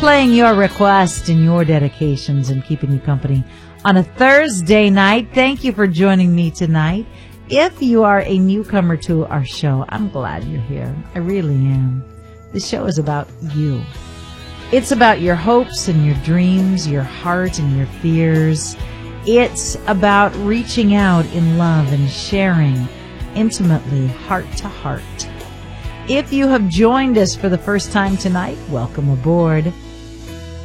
playing your requests and your dedications and keeping you company on a Thursday night. Thank you for joining me tonight. If you are a newcomer to our show, I'm glad you're here. I really am. This show is about you. It's about your hopes and your dreams, your heart and your fears. It's about reaching out in love and sharing intimately, heart to heart. If you have joined us for the first time tonight, welcome aboard.